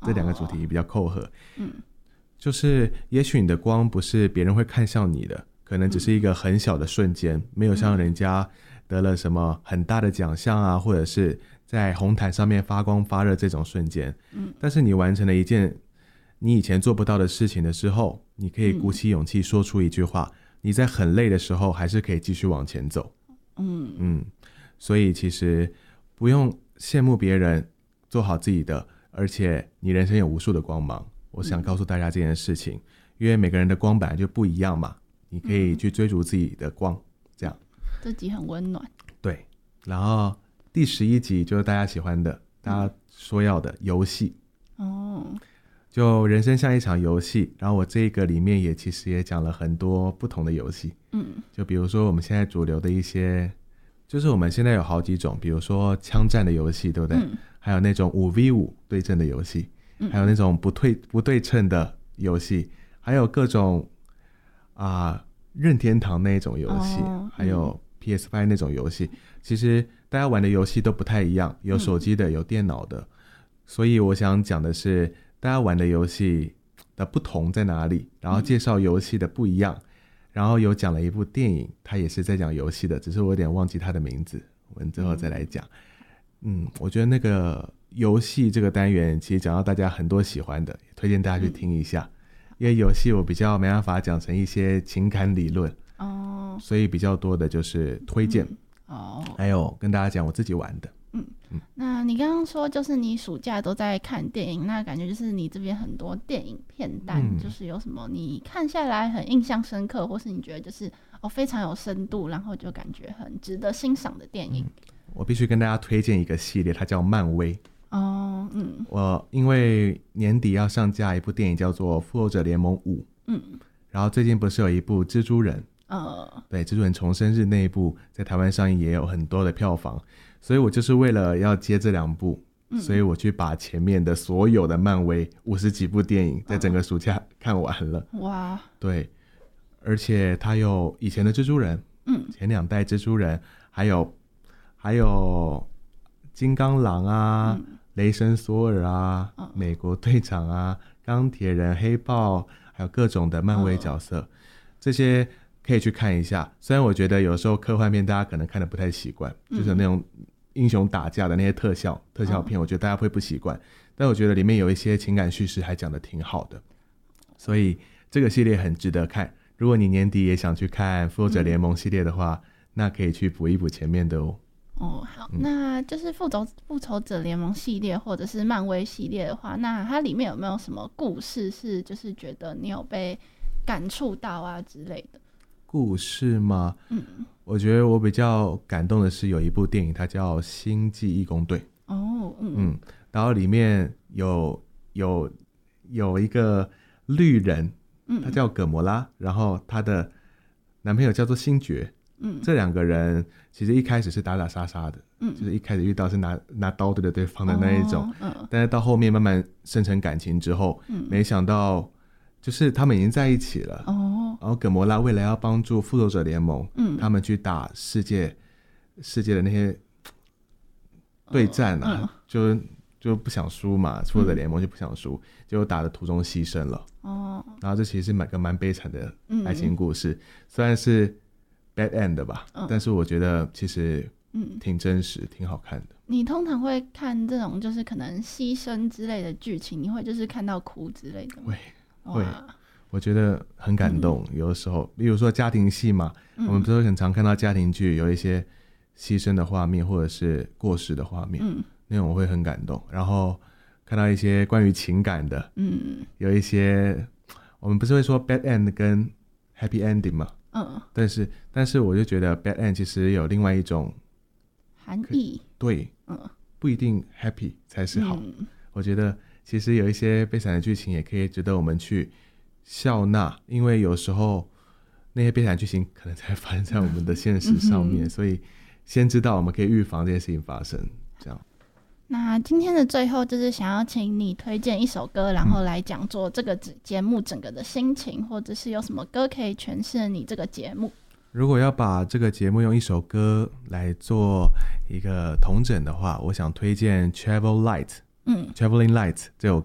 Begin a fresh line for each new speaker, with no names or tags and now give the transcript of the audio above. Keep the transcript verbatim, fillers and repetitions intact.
这两个主题比较扣合。
嗯，
就是也许你的光不是别人会看向你的，可能只是一个很小的瞬间，嗯、没有像人家得了什么很大的奖项啊，或者是在红毯上面发光发热这种瞬间。
嗯，
但是你完成了一件你以前做不到的事情的时候，你可以鼓起勇气说出一句话，嗯、你在很累的时候还是可以继续往前走。
嗯
嗯，所以其实不用羡慕别人，做好自己的，而且你人生有无数的光芒。我想告诉大家这件事情，嗯、因为每个人的光本来就不一样嘛，你可以去追逐自己的光，这样。
这集很温暖。
对，然后第十一集就是大家喜欢的，大家说要的游戏。
哦。
就人生像一场游戏，然后我这个里面也其实也讲了很多不同的游戏。
嗯，
就比如说我们现在主流的一些，就是我们现在有好几种，比如说枪战的游戏，对不对？嗯、还有那种 五 V 五 对阵的游戏，嗯、还有那种不对不对称的游戏，还有各种啊、呃、任天堂那种游戏，哦、还有 P S 五 那种游戏。其实大家玩的游戏都不太一样，有手机的，有电脑的，嗯、所以我想讲的是大家玩的游戏的不同在哪里，然后介绍游戏的不一样，嗯、然后有讲了一部电影，它也是在讲游戏的，只是我有点忘记它的名字，我们之后再来讲。嗯，我觉得那个游戏这个单元其实讲到大家很多喜欢的，也推荐大家去听一下，嗯、因为游戏我比较没办法讲成一些情感理论，哦，所以比较多的就是推荐，嗯、哦，还有跟大家讲我自己玩的。
嗯嗯，那你刚刚说就是你暑假都在看电影，那感觉就是你这边很多电影片单，嗯、就是有什么你看下来很印象深刻，或是你觉得就是哦非常有深度，然后就感觉很值得欣赏的电影。嗯、
我必须跟大家推荐一个系列，它叫漫威。
哦，嗯，
我因为年底要上架一部电影叫做《复仇者联盟五》，嗯，然后最近不是有一部蜘蛛人，呃，对，蜘蛛人重生日那一部在台湾上映也有很多的票房。所以我就是为了要接这两部，嗯、所以我去把前面的所有的漫威五十几部电影在整个暑假看完了。哇！对，而且它有以前的蜘蛛人，嗯，前两代蜘蛛人，还有还有金刚狼啊、嗯、雷神索尔啊、嗯、美国队长啊、钢铁人、黑豹，还有各种的漫威角色，嗯、这些可以去看一下。虽然我觉得有时候科幻片大家可能看得不太习惯，嗯、就是那种英雄打架的那些特效特效片，我觉得大家会不习惯，哦、但我觉得里面有一些情感叙事还讲得挺好的，所以这个系列很值得看。如果你年底也想去看复仇者联盟系列的话，嗯、那可以去补一补前面的哦。
哦，好，嗯、那就是复仇复仇者联盟系列或者是漫威系列的话，那它里面有没有什么故事是就是觉得你有被感触到啊之类的？
故事吗？嗯，我觉得我比较感动的是有一部电影，它叫《星际义工队》。哦，嗯嗯，然后里面有有有一个绿人，他叫葛摩拉，然后他的男朋友叫做星爵。嗯，这两个人其实一开始是打打杀杀的，嗯，就是一开始遇到是拿拿刀对着对方的那一种，哦嗯、但是到后面慢慢生成感情之后，嗯、没想到就是他们已经在一起了。哦。然后葛摩拉为了要帮助复仇者联盟，嗯，他们去打世界世界的那些对战啊，嗯、就就不想输嘛，复仇者联盟就不想输，嗯、结果打的途中牺牲了。哦，然后这其实是蛮个蛮悲惨的爱情故事，嗯、虽然是 bad end 的吧，嗯、但是我觉得其实挺真实，嗯、挺好看的。
你通常会看这种就是可能牺牲之类的剧情，你会就是看到哭之类的吗？
会会。我觉得很感动，嗯、有的时候比如说家庭戏嘛，嗯、我们不是很常看到家庭剧有一些牺牲的画面或者是过世的画面，嗯、那种我会很感动。然后看到一些关于情感的，嗯、有一些我们不是会说 bad end 跟 happy ending 嘛，嗯、但是但是我就觉得 bad end 其实有另外一种
含义，
对，嗯、不一定 happy 才是好，嗯、我觉得其实有一些悲惨的剧情也可以值得我们去笑纳，因为有时候那些悲惨剧情可能才发生在我们的现实上面，嗯、所以先知道我们可以预防这些事情发生，这样。
那今天的最后就是想要请你推荐一首歌，然后来讲做这个节目整个的心情，嗯、或者是有什么歌可以诠释你这个节目。
如果要把这个节目用一首歌来做一个统整的话，我想推荐 Travel Light，嗯 Traveling Light 这首